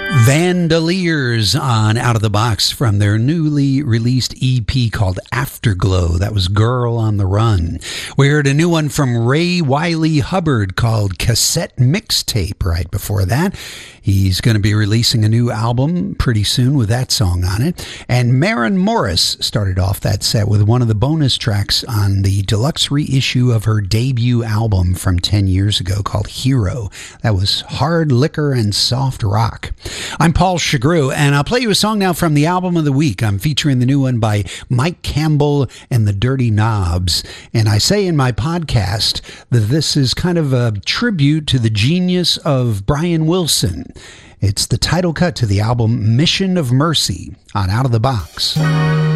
Vandaliers on Out of the Box from their newly released EP called Afterglow. That was Girl on the Run. We heard a new one from Ray Wiley Hubbard called Cassette Mixtape right before that. He's going to be releasing a new album pretty soon with that song on it. And Maren Morris started off that set with one of the bonus tracks on the deluxe reissue of her debut album from 10 years ago called Hero. That was hard liquor and soft rock. I'm Paul Chagru, and I'll play you a song now from the album of the week. I'm featuring the new one by Mike Campbell and the Dirty Knobs. And I say in my podcast that this is kind of a tribute to the genius of Brian Wilson. It's the title cut to the album Mission of Mercy on Out of the Box.